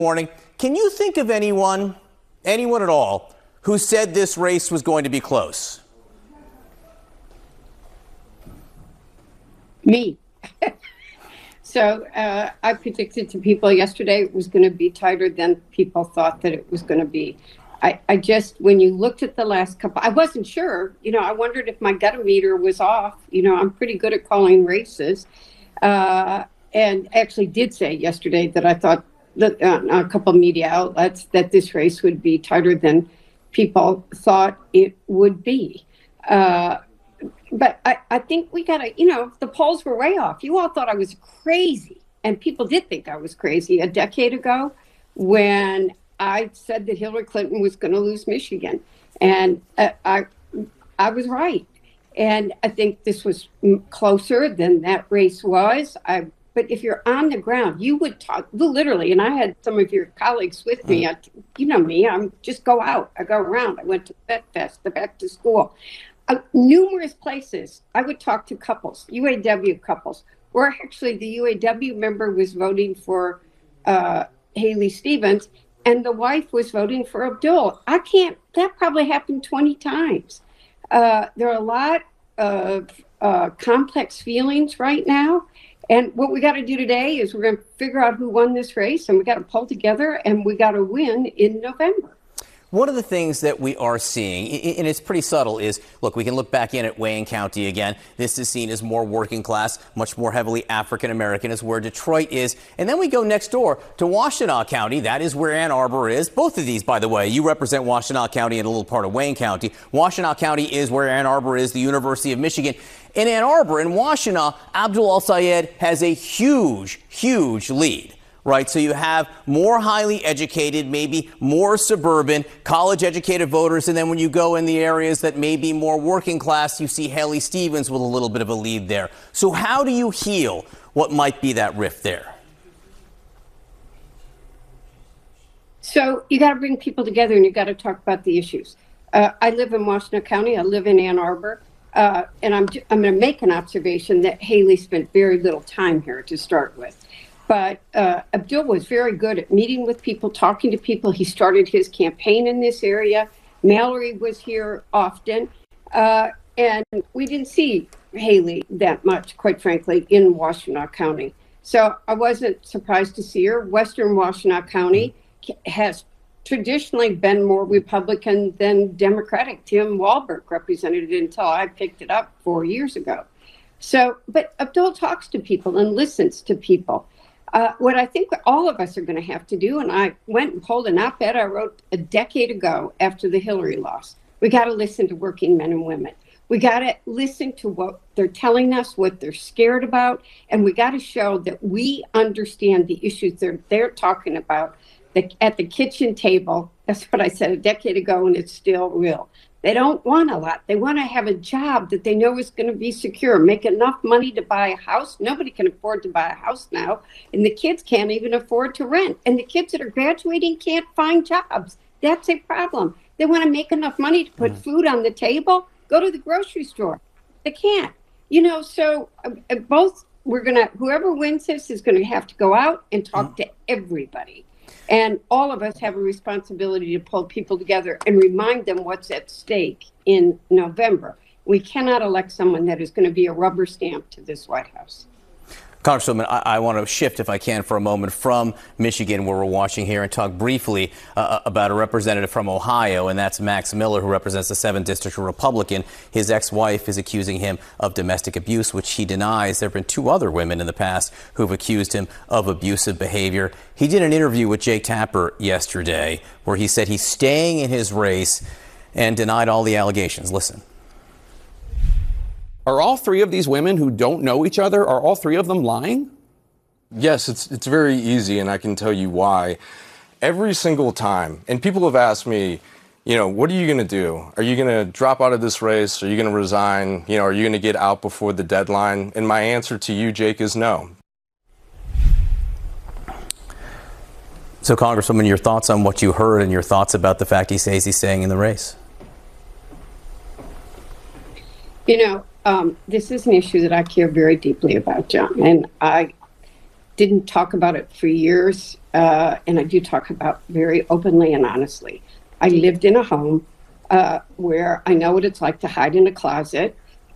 morning. Can you think of anyone at all, who said this race was going to be close? Me. So I predicted to people yesterday it was going to be tighter than people thought that it was going to be. I just, when you looked at the last couple, I wasn't sure. I wondered if my gut-o-meter was off. I'm pretty good at calling races. And actually did say yesterday that I thought that a couple media outlets that this race would be tighter than people thought it would be. But I think we got to, the polls were way off. You all thought I was crazy. And people did think I was crazy a decade ago when I said that Hillary Clinton was going to lose Michigan. And I was right. And I think this was closer than that race was. But if you're on the ground, you would talk literally. And I had some of your colleagues with me. You know me. I'm just go out. I go around. I went to Vet Fest, the back to school. Numerous places. I would talk to couples, UAW couples, where actually the UAW member was voting for Haley Stevens, and the wife was voting for Abdul. That probably happened 20 times. There are a lot of complex feelings right now. And what we got to do today is we're going to figure out who won this race, and we got to pull together, and we got to win in November. One of the things that we are seeing, and it's pretty subtle, is, look, we can look back in at Wayne County again. This is seen as more working class, much more heavily African-American, is where Detroit is. And then we go next door to Washtenaw County. That is where Ann Arbor is. Both of these, by the way, you represent Washtenaw County and a little part of Wayne County. Washtenaw County is where Ann Arbor is, the University of Michigan. In Ann Arbor, in Washtenaw, Abdul El-Sayed has a huge, huge lead. Right. So you have more highly educated, maybe more suburban, college educated voters. And then when you go in the areas that may be more working class, you see Haley Stevens with a little bit of a lead there. So how do you heal what might be that rift there? So you got to bring people together and you got to talk about the issues. I live in Washtenaw County. I live in Ann Arbor. And I'm going to make an observation that Haley spent very little time here to start with. But Abdul was very good at meeting with people, talking to people. He started his campaign in this area. Mallory was here often. And we didn't see Haley that much, quite frankly, in Washtenaw County. So I wasn't surprised to see her. Western Washtenaw County has traditionally been more Republican than Democratic. Tim Walberg represented it until I picked it up 4 years ago. So, but Abdul talks to people and listens to people. What I think all of us are going to have to do, and I went and pulled an op-ed I wrote a decade ago after the Hillary loss. We got to listen to working men and women. We got to listen to what they're telling us, what they're scared about, and we got to show that we understand the issues they're talking about at the kitchen table. That's what I said a decade ago, and it's still real. They don't want a lot. They want to have a job that they know is going to be secure, make enough money to buy a house. Nobody can afford to buy a house now, and the kids can't even afford to rent. And the kids that are graduating can't find jobs. That's a problem. They want to make enough money to put food on the table, go to the grocery store. They can't. So both whoever wins this is going to have to go out and talk to everybody. And all of us have a responsibility to pull people together and remind them what's at stake in November. We cannot elect someone that is going to be a rubber stamp to this White House. Congresswoman, I want to shift, if I can, for a moment from Michigan, where we're watching here, and talk briefly about a representative from Ohio, and that's Max Miller, who represents the 7th District Republican. His ex-wife is accusing him of domestic abuse, which he denies. There have been 2 other women in the past who have accused him of abusive behavior. He did an interview with Jake Tapper yesterday where he said he's staying in his race and denied all the allegations. Listen. Are all 3 of these women who don't know each other, are all 3 of them lying? Yes, it's very easy, and I can tell you why. Every single time, and people have asked me, what are you going to do? Are you going to drop out of this race? Are you going to resign? Are you going to get out before the deadline? And my answer to you, Jake, is no. So, Congresswoman, your thoughts on what you heard and your thoughts about the fact he says he's staying in the race? This is an issue that I care very deeply about, John. And I didn't talk about it for years, and I do talk about very openly and honestly. I lived in a home where I know what it's like to hide in a closet,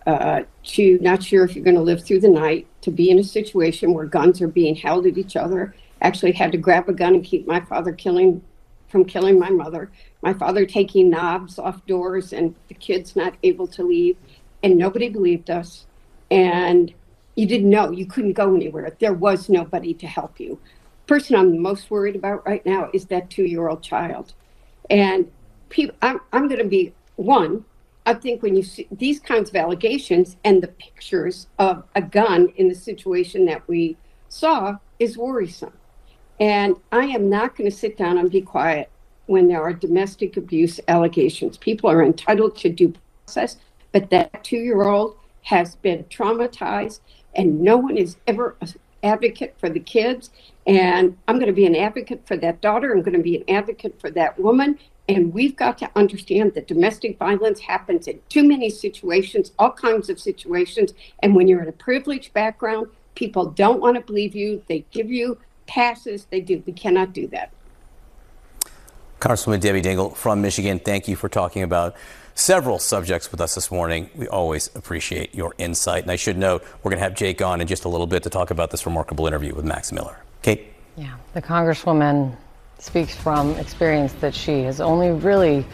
to not sure if you're going to live through the night, to be in a situation where guns are being held at each other. Actually had to grab a gun and keep my father from killing my mother. My father taking knobs off doors and the kids not able to leave. And nobody believed us. And you didn't know. You couldn't go anywhere. There was nobody to help you. The person I'm most worried about right now is that 2-year-old child. And I'm going to be one. I think when you see these kinds of allegations and the pictures of a gun in the situation that we saw is worrisome. And I am not going to sit down and be quiet when there are domestic abuse allegations. People are entitled to due process, but that 2-year-old has been traumatized, and no one is ever an advocate for the kids. And I'm going to be an advocate for that daughter. I'm going to be an advocate for that woman. And we've got to understand that domestic violence happens in too many situations, all kinds of situations. And when you're in a privileged background, people don't want to believe you. They give you passes. They do. We cannot do that. Congresswoman Debbie Dingell from Michigan, thank you for talking about several subjects with us this morning. We always appreciate your insight. And I should note, we're going to have Jake on in just a little bit to talk about this remarkable interview with Max Miller. Kate? Yeah, the Congresswoman speaks from experience that she has only really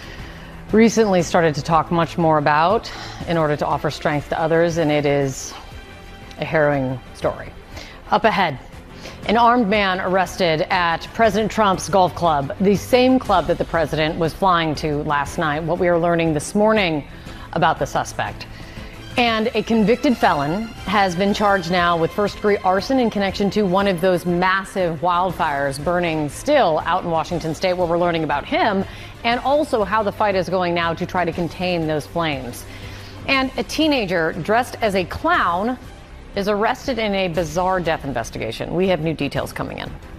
recently started to talk much more about in order to offer strength to others, and it is a harrowing story. Up ahead, an armed man arrested at President Trump's golf club, the same club that the president was flying to last night. What we are learning this morning about the suspect. And a convicted felon has been charged now with first-degree arson in connection to one of those massive wildfires burning still out in Washington state, where we're learning about him and also how the fight is going now to try to contain those flames. And a teenager dressed as a clown is arrested in a bizarre death investigation. We have new details coming in.